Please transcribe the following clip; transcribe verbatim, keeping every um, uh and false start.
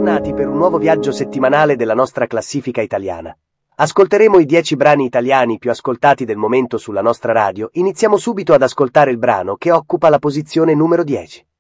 Bentornati per un nuovo viaggio settimanale della nostra classifica italiana. Ascolteremo i dieci brani italiani più ascoltati del momento sulla nostra radio. Iniziamo subito ad ascoltare il brano che occupa la posizione numero dieci.